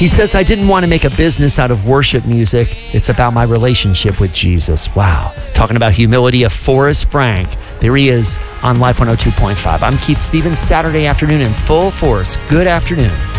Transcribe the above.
He says, I didn't want to make a business out of worship music. It's about my relationship with Jesus. Wow. Talking about humility of Forrest Frank. There he is on Life 102.5. I'm Keith Stevens, Saturday afternoon in full force. Good afternoon.